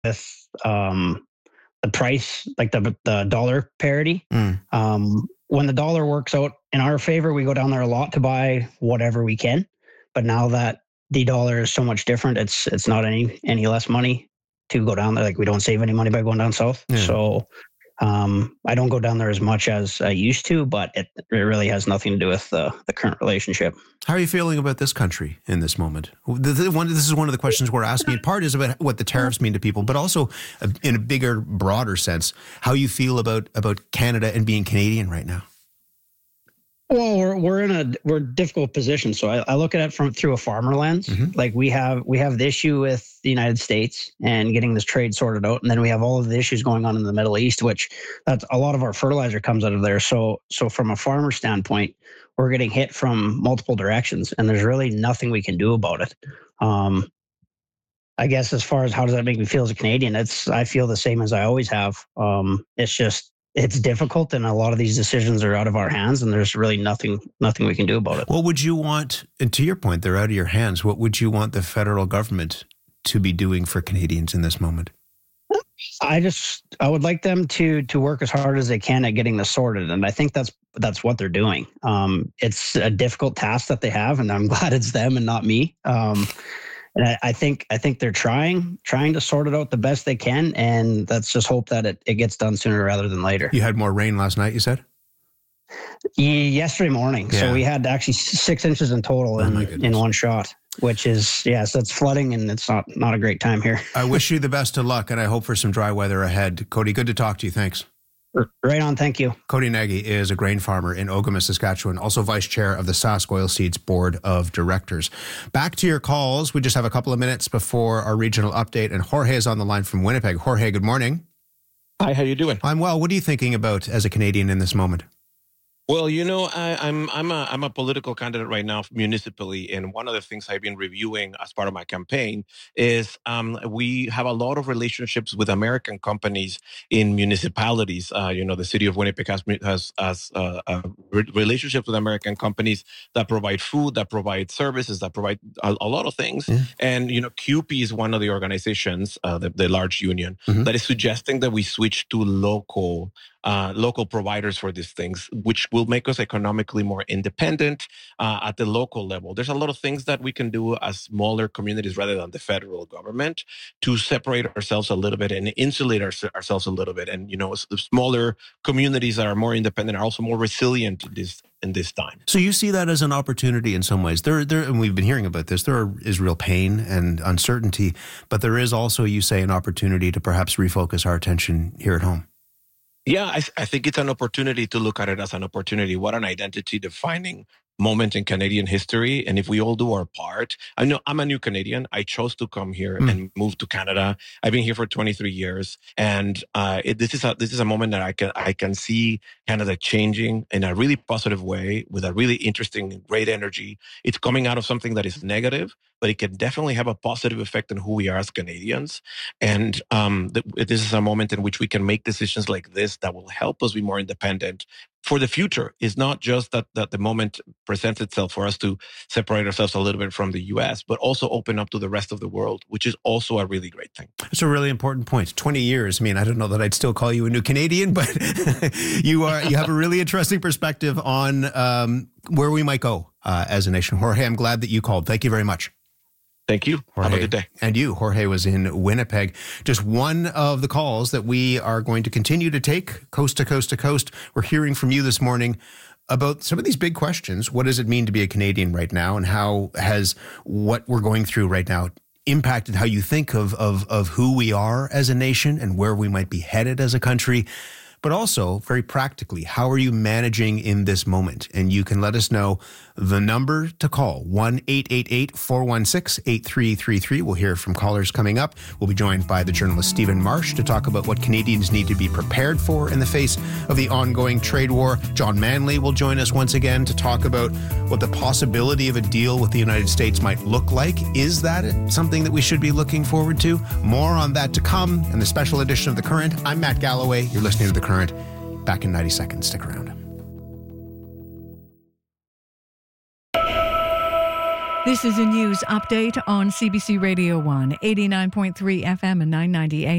with the price, like the dollar parity. When the dollar works out in our favor, we go down there a lot to buy whatever we can. But now that the dollar is so much different, it's not any less money to go down there. Like we don't save any money by going down south. Yeah. So I don't go down there as much as I used to, but it really has nothing to do with the current relationship. How are you feeling about this country in this moment? This is one of the questions we're asking. Part is about what the tariffs mean to people, but also in a bigger, broader sense, how you feel about Canada and being Canadian right now. Well, we're in a difficult position. So I look at it through a farmer lens. Mm-hmm. Like we have the issue with the United States and getting this trade sorted out, and then we have all of the issues going on in the Middle East, which that's a lot of our fertilizer comes out of there. So from a farmer standpoint, we're getting hit from multiple directions, and there's really nothing we can do about it. I guess as far as how does that make me feel as a Canadian, I feel the same as I always have. It's difficult, and a lot of these decisions are out of our hands, and there's really nothing we can do about it. What would you want, and to your point, they're out of your hands, what would you want the federal government to be doing for Canadians in this moment? I would like them to work as hard as they can at getting this sorted, and I think that's what they're doing. It's a difficult task that they have, and I'm glad it's them and not me. And I think they're trying to sort it out the best they can, and let's just hope that it gets done sooner rather than later. You had more rain last night, you said? Yesterday morning. Yeah. So we had actually 6 inches in total in one shot, which is, so it's flooding, and it's not a great time here. I wish you the best of luck, and I hope for some dry weather ahead. Cody, good to talk to you. Thanks. Right on. Thank you. Cody Nagy is a grain farmer in Ogama, Saskatchewan, also vice chair of the Sask Oilseeds Board of Directors. Back to your calls. We just have a couple of minutes before our regional update, and Jorge is on the line from Winnipeg. Jorge, good morning. Hi, how you doing? I'm well. What are you thinking about as a Canadian in this moment? Well, I'm a political candidate right now municipally, and one of the things I've been reviewing as part of my campaign is we have a lot of relationships with American companies in municipalities. The city of Winnipeg has relationships with American companies that provide food, that provide services, that provide a lot of things. Yeah. And CUPE is one of the organizations, the large union, that is suggesting that we switch to local providers for these things, which will make us economically more independent at the local level. There's a lot of things that we can do as smaller communities rather than the federal government to separate ourselves a little bit and insulate ourselves a little bit. And, the smaller communities that are more independent are also more resilient in this time. So you see that as an opportunity in some ways. There, and we've been hearing about this, there is real pain and uncertainty, but there is also, you say, an opportunity to perhaps refocus our attention here at home. Yeah, I think it's an opportunity to look at it as an opportunity. What an identity-defining moment in Canadian history. And if we all do our part, I know I'm a new Canadian. I chose to come here and move to Canada. I've been here for 23 years. And this is a moment that I can see Canada changing in a really positive way with a really interesting, great energy. It's coming out of something that is negative, but it can definitely have a positive effect on who we are as Canadians. And this is a moment in which we can make decisions like this that will help us be more independent for the future. It's not just that the moment presents itself for us to separate ourselves a little bit from the U.S., but also open up to the rest of the world, which is also a really great thing. It's a really important point. 20 years. I mean, I don't know that I'd still call you a new Canadian, but you have a really interesting perspective on where we might go as a nation. Jorge, I'm glad that you called. Thank you very much. Thank you. Jorge, have a good day. And you, Jorge, was in Winnipeg. Just one of the calls that we are going to continue to take coast to coast to coast. We're hearing from you this morning about some of these big questions. What does it mean to be a Canadian right now? And how has what we're going through right now impacted how you think of who we are as a nation and where we might be headed as a country? But also, very practically, how are you managing in this moment? And you can let us know the number to call, 1-888-416-8333. We'll hear from callers coming up. We'll be joined by the journalist Stephen Marsh to talk about what Canadians need to be prepared for in the face of the ongoing trade war. John Manley will join us once again to talk about what the possibility of a deal with the United States might look like. Is that something that we should be looking forward to? More on that to come in the special edition of The Current. I'm Matt Galloway. You're listening to The Current. Back in 90 seconds. Stick around. This is a news update on CBC Radio 1, 89.3 FM and 990 AM.